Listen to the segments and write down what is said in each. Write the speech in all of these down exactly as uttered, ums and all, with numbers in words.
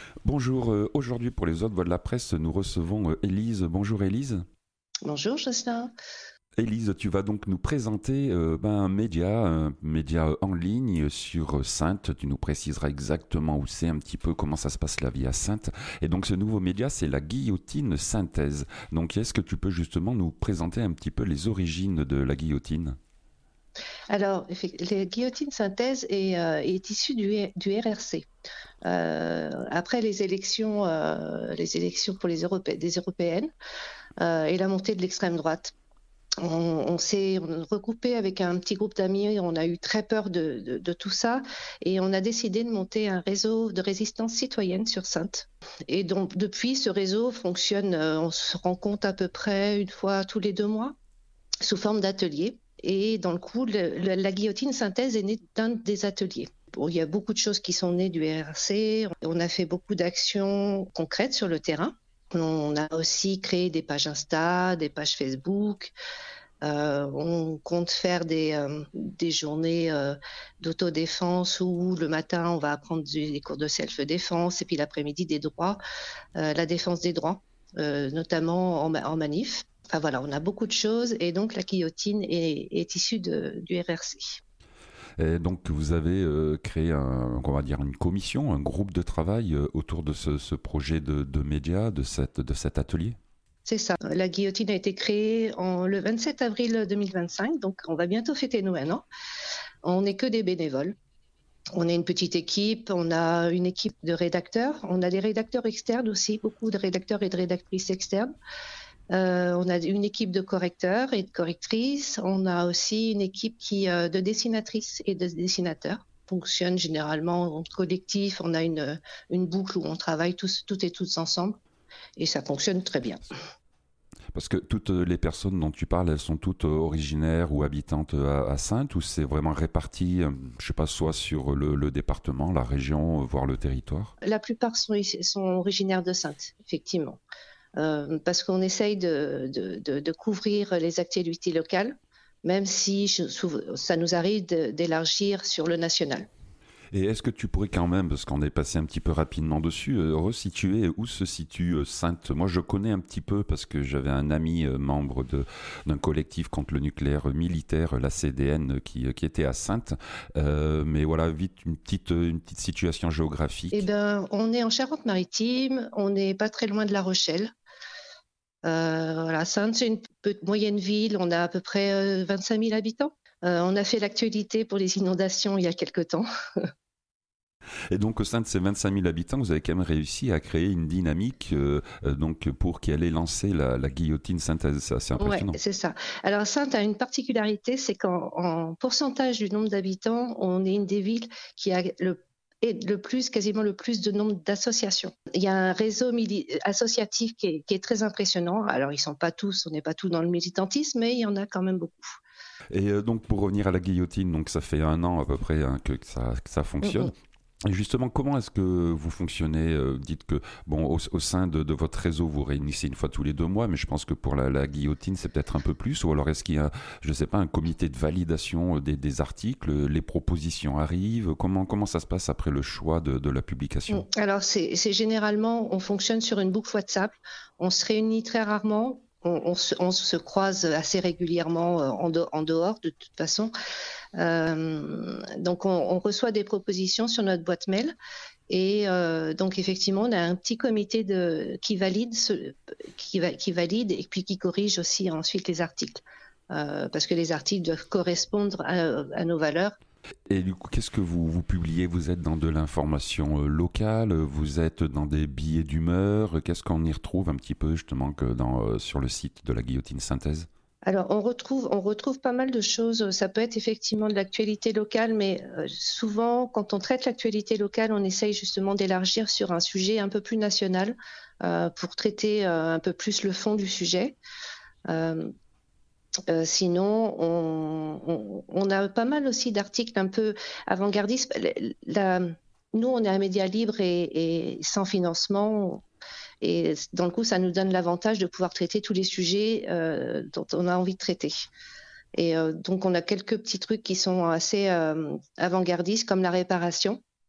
Bonjour, euh, aujourd'hui pour les autres voix de la presse, nous recevons euh, Élise. Bonjour Élise. Bonjour Jocelyn. Élise, tu vas donc nous présenter euh, ben, un média, un média euh, en ligne sur euh, Saintes. Tu nous préciseras exactement où c'est, un petit peu comment ça se passe la vie à Saintes. Et donc ce nouveau média, c'est la Guillotine Synthèse. Donc est-ce que tu peux justement nous présenter un petit peu les origines de la guillotine? Alors, effe- la guillotine synthèse est, euh, est issue du, du R R C. Euh, après les élections, euh, les élections pour les Europé- des européennes euh, et la montée de l'extrême droite, on, on s'est regroupé avec un petit groupe d'amis. On a eu très peur de, de- de tout ça et on a décidé de monter un réseau de résistance citoyenne sur Saintes. Et donc, depuis, ce réseau fonctionne. euh, On se rencontre à peu près une fois tous les deux mois sous forme d'ateliers. Et dans le coup, le- le- la guillotine synthèse est née d'un des ateliers. Bon, il y a beaucoup de choses qui sont nées du R R C. On a fait beaucoup d'actions concrètes sur le terrain. On a aussi créé des pages Insta, des pages Facebook. Euh, on compte faire des, euh, des journées euh, d'autodéfense où le matin, on va apprendre du- des cours de self-défense et puis l'après-midi, des droits, euh, la défense des droits, euh, notamment en, en manif. Enfin voilà, on a beaucoup de choses et donc la guillotine est, est issue de, du R R C. Et donc vous avez euh, créé un, on va dire une commission, un groupe de travail euh, autour de ce, ce projet de, de média, de, cette, de cet atelier. C'est ça. La guillotine a été créée en, le vingt-sept avril deux mille vingt-cinq, donc on va bientôt fêter nous un an. On n'est que des bénévoles. On est une petite équipe, on a une équipe de rédacteurs, on a des rédacteurs externes aussi, beaucoup de rédacteurs et de rédactrices externes. Euh, on a une équipe de correcteurs et de correctrices. On a aussi une équipe qui, euh, de dessinatrices et de dessinateurs. On fonctionne généralement en collectif. On a une, une boucle où on travaille tous, toutes et tous ensemble et ça fonctionne très bien. Parce que toutes les personnes dont tu parles, elles sont toutes euh, originaires ou habitantes à, à Saintes, ou c'est vraiment réparti, euh, je sais pas, soit sur le, le département, la région, euh, voire le territoire? La plupart sont, sont originaires de Saintes, effectivement, euh, parce qu'on essaye de, de, de, de couvrir les actualités locales, même si je, ça nous arrive de, d'élargir sur le national. Et est-ce que tu pourrais quand même, parce qu'on est passé un petit peu rapidement dessus, euh, resituer où se situe euh, Saintes? Moi, je connais un petit peu parce que j'avais un ami euh, membre de, d'un collectif contre le nucléaire militaire, la C D N, euh, qui, euh, qui était à Saintes. Euh, mais voilà, vite une petite, euh, une petite situation Eh géographique. ben, on est en Charente-Maritime, on n'est pas très loin de La Rochelle. Euh, voilà, Saintes, c'est une petite moyenne ville, on a à peu près euh, vingt-cinq mille habitants. Euh, on a fait l'actualité pour les inondations il y a quelque temps. Et donc, au sein de ces vingt-cinq mille habitants, vous avez quand même réussi à créer une dynamique euh, euh, donc, pour qu'elle ait lancé la, la guillotine synthèse. C'est assez Ouais, impressionnant. c'est ça. Alors Saintes a une particularité, c'est qu'en en pourcentage du nombre d'habitants, on est une des villes qui a le et le plus, quasiment le plus de nombre d'associations. Il y a un réseau mili- associatif qui est, qui est très impressionnant. Alors, ils sont pas tous, on n'est pas tous dans le militantisme, mais il y en a quand même beaucoup. Et euh, donc, pour revenir à la guillotine, donc ça fait un an à peu près hein, que, que ça, que ça Mm, fonctionne. mm. Et justement, comment est-ce que vous fonctionnez? euh, Dites que, bon, au, au sein de, de votre réseau, vous réunissez une fois tous les deux mois, mais je pense que pour la, la guillotine, c'est peut-être un peu plus. Ou alors, est-ce qu'il y a, je ne sais pas, un comité de validation euh, des, des articles? Les propositions arrivent? Comment, comment ça se passe après le choix de, de la Mm. publication? Alors, c'est c'est généralement, on fonctionne sur une boucle WhatsApp. On se réunit très rarement. On, on se, on se croise assez régulièrement euh, en, de- en dehors, de toute façon. Euh, donc, on, on reçoit des propositions sur notre boîte mail. Et euh, donc, effectivement, on a un petit comité de, qui, valide ce, qui, va- qui valide et puis qui corrige aussi ensuite les articles. Euh, parce que les articles doivent correspondre à, à nos valeurs. Et du coup, qu'est-ce que vous, vous publiez? Vous êtes dans de l'information euh, locale? Vous êtes dans des billets d'humeur? Qu'est-ce qu'on y retrouve un petit peu justement que dans, euh, sur le site de la Guillotine Synthèse? Alors, on retrouve, on retrouve pas mal de choses. Ça peut être effectivement de l'actualité locale, mais euh, souvent, quand on traite l'actualité locale, on essaye justement d'élargir sur un sujet un peu plus national euh, pour traiter euh, un peu plus le fond du sujet. Euh, euh, sinon, on, on, on a pas mal aussi d'articles un peu avant-gardistes. La- la- nous, on est un média libre et, et sans financement. Et dans le coup, ça nous donne l'avantage de pouvoir traiter tous les sujets euh, dont on a envie de traiter. Et euh, donc, on a quelques petits trucs qui sont assez euh, avant-gardistes, comme la réparation.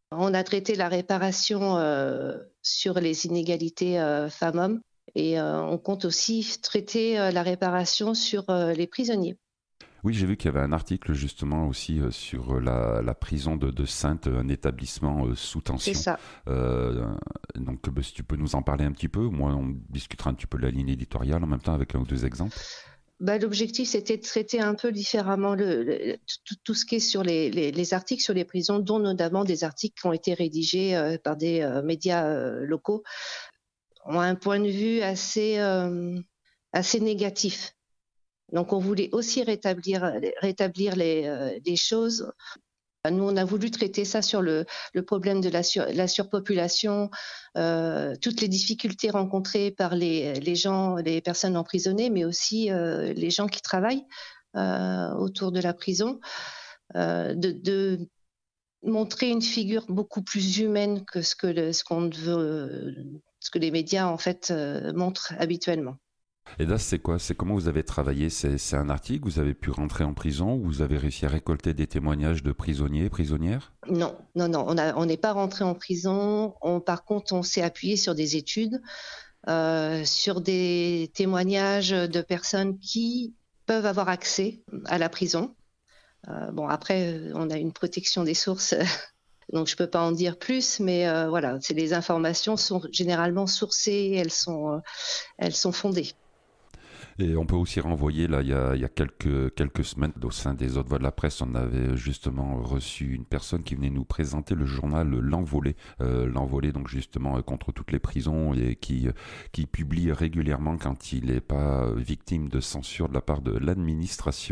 On a traité la réparation euh, sur les inégalités euh, femmes-hommes et euh, on compte aussi traiter euh, la réparation sur euh, les prisonniers. Oui, j'ai vu qu'il y avait un article justement aussi euh, sur euh, la, la prison de, de Saintes, un établissement euh, sous C'est tension. ça. Euh, donc, bah, si tu peux nous en parler un petit peu, moi, on discutera un petit peu de la ligne éditoriale en même temps avec un ou deux exemples. Bah, l'objectif, c'était de traiter un peu différemment le, le- tout, tout ce qui est sur les, les- les articles sur les prisons, dont notamment des articles qui ont été rédigés euh, par des euh, médias euh, locaux, ont un point de vue assez, euh, assez négatif. Donc, on voulait aussi rétablir, rétablir les, euh, les choses. Nous, on a voulu traiter ça sur le, le problème de la, sur, la surpopulation, euh, toutes les difficultés rencontrées par les, les gens, les personnes emprisonnées, mais aussi euh, les gens qui travaillent euh, autour de la prison, euh, de, de montrer une figure beaucoup plus humaine que ce que, le, ce qu'on veut, ce que les médias en fait euh, montrent habituellement. Et là, c'est quoi? C'est comment vous avez travaillé? C'est, c'est un article? Vous avez pu rentrer en prison? Ou vous avez réussi à récolter des témoignages de prisonniers, prisonnières? Non, non, non, on a, on n'est pas rentré en prison. On, par contre, on s'est appuyé sur des études, euh, sur des témoignages de personnes qui peuvent avoir accès à la prison. Euh, bon, après, on a une protection des sources, donc je peux pas en dire plus, mais euh, voilà, c'est les informations sont généralement sourcées, elles sont, euh, elles sont fondées. Et on peut aussi renvoyer, là, il y a, il y a quelques, quelques semaines, au sein des autres voix de la presse, on avait justement reçu une personne qui venait nous présenter le journal L'Envolé. Euh, L'Envolé, donc justement, euh, contre toutes les prisons et qui, qui publie régulièrement quand il n'est pas victime de censure de la part de l'administration.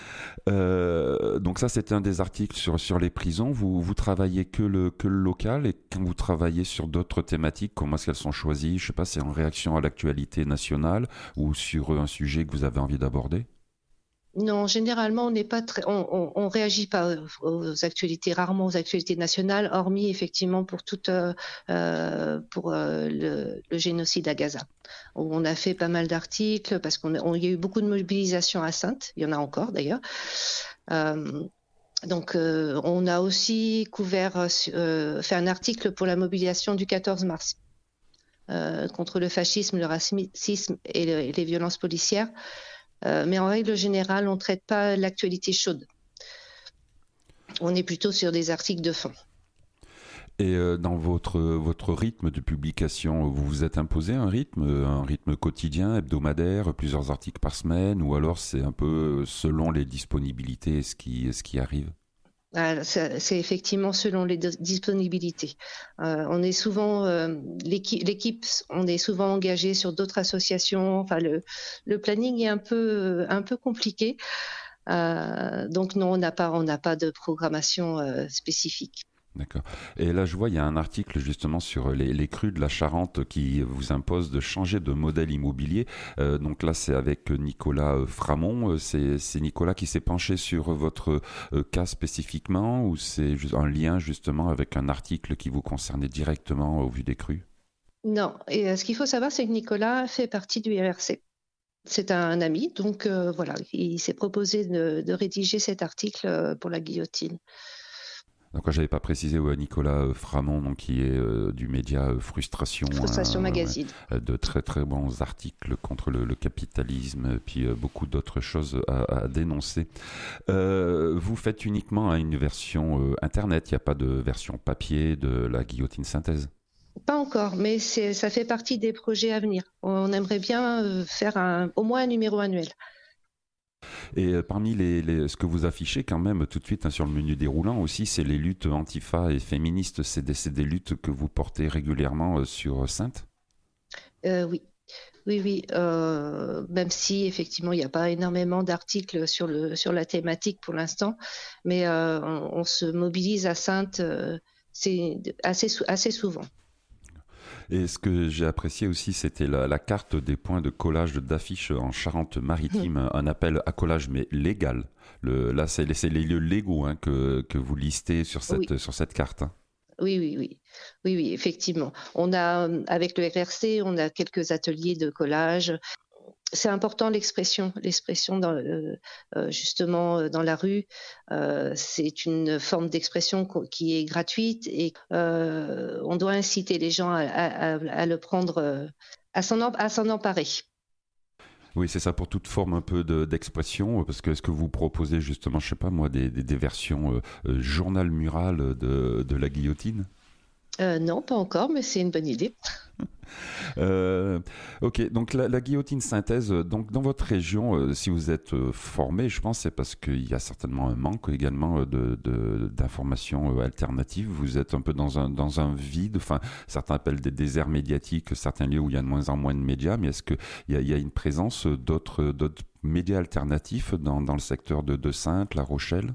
Euh, donc ça, c'était un des articles sur, sur les prisons. Vous, vous travaillez que le, que le local et quand vous travaillez sur d'autres thématiques, comment est-ce qu'elles sont choisies? Je sais pas, c'est en réaction à l'actualité nationale ou sur un sujet que vous avez envie d'aborder? Non, généralement, on n'est pas très, on, on, on réagit pas aux actualités, rarement aux actualités nationales, hormis effectivement pour toute, euh, euh, pour euh, le, le génocide à Gaza, où on a fait pas mal d'articles parce qu'on on, il y a eu beaucoup de mobilisation à Saintes, il y en a encore d'ailleurs. Euh, donc, euh, on a aussi couvert, euh, fait un article pour la mobilisation du quatorze mars euh, contre le fascisme, le racisme et, le, et les violences policières. Euh, mais en règle générale, on ne traite pas l'actualité chaude. On est plutôt sur des articles de fond. Et euh, dans votre, votre rythme de publication, vous vous êtes imposé un rythme, un rythme quotidien, hebdomadaire, plusieurs articles par semaine, ou alors c'est un peu selon les disponibilités et ce qui, ce qui arrive? Ah, c'est effectivement selon les disponibilités. Euh, on est souvent euh, l'équipe, l'équipe, on est souvent engagé sur d'autres associations. Enfin, le, le planning est un peu un peu compliqué. Euh, donc non, on n'a pas on n'a pas de programmation euh, spécifique. D'accord. Et là, je vois, il y a un article justement sur les, les crues de la Charente qui vous impose de changer de modèle immobilier. Euh, donc là, c'est avec Nicolas Framont. C'est, c'est Nicolas qui s'est penché sur votre euh, cas spécifiquement ou c'est juste un lien justement avec un article qui vous concernait directement au vu des crues? Non. Et euh, ce qu'il faut savoir, c'est que Nicolas fait partie du R R C. C'est un ami, donc euh, voilà, il s'est proposé de, de rédiger cet article euh, pour la guillotine. Donc, j'avais pas précisé, ouais, Nicolas Framont, donc, qui est euh, du média euh, Frustration, Frustration hein, Magazine. Ouais, de très très bons articles contre le, le capitalisme, et puis euh, beaucoup d'autres choses à, à dénoncer. Euh, vous faites uniquement hein, une version euh, internet, il n'y a pas de version papier de la guillotine synthèse? Pas encore, mais c'est, ça fait partie des projets à venir. On aimerait bien euh, faire un, au moins un numéro annuel. Et euh, parmi les, les, ce que vous affichez quand même tout de suite hein, sur le menu déroulant aussi, c'est les luttes antifa et féministes. C'est des, c'est des luttes que vous portez régulièrement euh, sur Saintes? euh, Oui, oui, oui. Euh, même si effectivement il n'y a pas énormément d'articles sur le sur la thématique pour l'instant, mais euh, on, on se mobilise à Saintes, euh, c'est assez assez souvent. Et ce que j'ai apprécié aussi, c'était la, la carte des points de collage d'affiches en Charente-Maritime, un appel à collage mais légal. Le, là, c'est, c'est les lieux légaux hein, que, que vous listez sur cette, Oui. sur cette carte. Hein. Oui, oui, oui, oui, oui, effectivement. On a, avec le R R C, on a quelques ateliers de collage. c'est important l'expression, l'expression dans, euh, euh, justement euh, dans la rue. Euh, c'est une forme d'expression co- qui est gratuite et euh, on doit inciter les gens à, à- à- à le prendre, euh, à s'en em- à s'en emparer. Oui, c'est ça pour toute forme un peu de- d'expression, parce que est-ce que vous proposez justement, je sais pas moi, des, des- des versions euh, euh, journal mural de, de la guillotine? Euh, non, pas encore, mais c'est une bonne idée. Euh, ok, donc la, la guillotine synthèse, euh, donc dans votre région, euh, si vous êtes euh, formé, je pense c'est parce qu'il y a certainement un manque également euh, de, de- d'informations euh, alternatives. Vous êtes un peu dans un, dans un vide, enfin certains appellent des déserts médiatiques, certains lieux où il y a de moins en moins de médias, mais est-ce qu'il y a, il y a une présence d'autres, d'autres médias alternatifs dans, dans le secteur de, de Saintes, La Rochelle?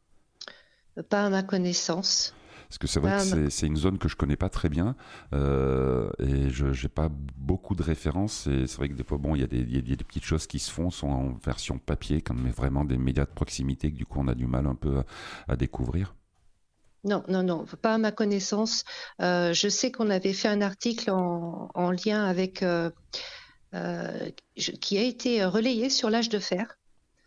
Pas à ma connaissance. Parce que c'est vrai Pas que à ma- c'est, c'est une zone que je connais pas très bien euh, et je n'ai pas beaucoup de références. Et c'est vrai que des fois, bon, il y, a des- il y a des petites choses qui se font, sont en version papier, quand même vraiment des médias de proximité que du coup on a du mal un peu à, à découvrir. Non, non, non, pas à ma connaissance. Euh, je sais qu'on avait fait un article en, en lien avec euh, euh, je- qui a été relayé sur l'âge de fer.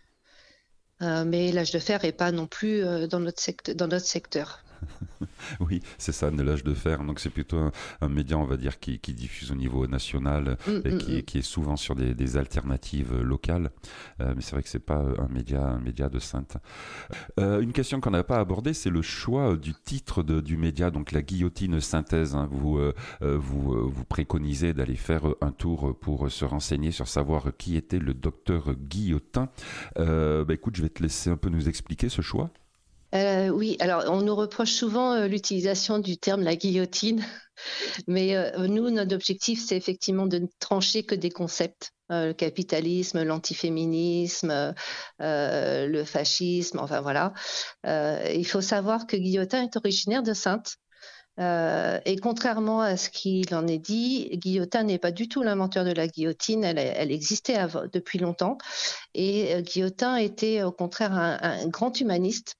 Euh, mais l'âge de fer n'est pas non plus euh, dans notre secteur, dans notre secteur. Oui, c'est ça, de l'âge de fer. Donc c'est plutôt un, un média, on va dire, qui, qui diffuse au niveau national Mm, et mm, qui, mm. qui est souvent sur des, des alternatives euh, locales. Euh, mais c'est vrai que c'est pas un média, un média de Sainte. Euh, une question qu'on n'a pas abordée, c'est le choix euh, du titre de- du média, donc la guillotine synthèse. Hein. Vous, euh, euh, vous, euh, vous préconisez d'aller faire euh, un tour pour euh, se renseigner sur savoir qui était le docteur Guillotin. Euh, bah, écoute, je vais te laisser un peu nous expliquer ce choix. Euh, oui, alors on nous reproche souvent euh, l'utilisation du terme la guillotine, mais euh, nous, notre objectif, c'est effectivement de ne trancher que des concepts. Euh, le capitalisme, l'antiféminisme, euh, euh, le fascisme, enfin voilà. Euh, il faut savoir que Guillotin est originaire de Saintes. Euh, et contrairement à ce qu'il en est dit, Guillotin n'est pas du tout l'inventeur de la guillotine, elle, elle existait avant, depuis longtemps. Et euh, Guillotin était au contraire un, un grand humaniste.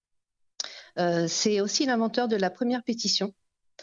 Euh, c'est aussi l'inventeur de la première pétition.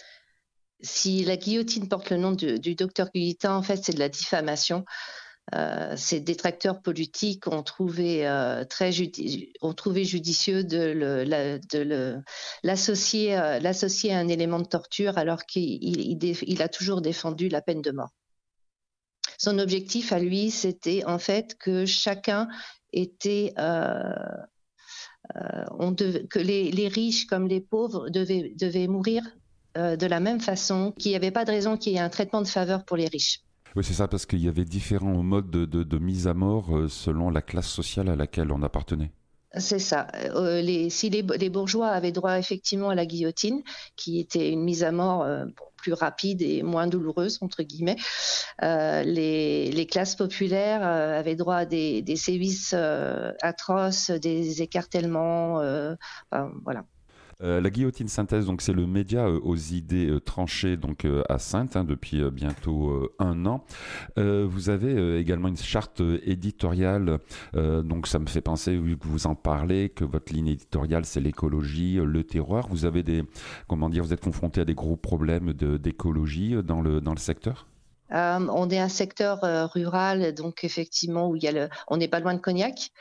Si la guillotine porte le nom du, du docteur Guillotin, en fait, c'est de la diffamation. Euh, ces détracteurs politiques ont trouvé, euh, très judi- ont trouvé judicieux de, le, la, de le, l'associer, euh, l'associer à un élément de torture alors qu'il il, il, il a toujours défendu la peine de mort. Son objectif à lui, c'était en fait que chacun était... Euh, euh, on dev- que les, les riches comme les pauvres devaient, devaient mourir euh, de la même façon, qu'il n'y avait pas de raison qu'il y ait un traitement de faveur pour les riches. Oui, c'est ça, parce qu'il y avait différents modes de, de- de mise à mort euh, selon la classe sociale à laquelle on appartenait. C'est ça. Euh, les, si les, les bourgeois avaient droit effectivement à la guillotine, qui était une mise à mort euh, bon, plus rapide et moins douloureuse, entre guillemets, euh, les, les classes populaires euh, avaient droit à des, des sévices euh, atroces, des écartèlements, euh, enfin, voilà. Euh, la guillotine synthèse, donc c'est le média euh, aux idées euh, tranchées donc euh, à Sainte hein, depuis euh, bientôt euh, un an. Euh, vous avez euh, également une charte euh, éditoriale, euh, donc ça me fait penser, vu que vous en parlez, que votre ligne éditoriale c'est l'écologie, euh, le terroir. Vous avez des, comment dire, vous êtes confronté à des gros problèmes de, d'écologie euh, dans le dans le secteur? Euh, on est un secteur euh, rural, donc effectivement où il y a le, on n'est pas loin de Cognac.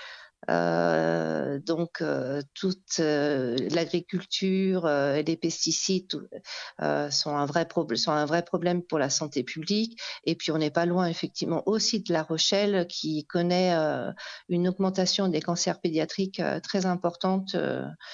Euh, donc euh, toute euh, l'agriculture euh, et les pesticides tout, euh, sont un vrai problème, sont un vrai problème pour la santé publique. Et puis on n'est pas loin effectivement aussi de La Rochelle qui connaît euh, une augmentation des cancers pédiatriques euh, très importante. Euh,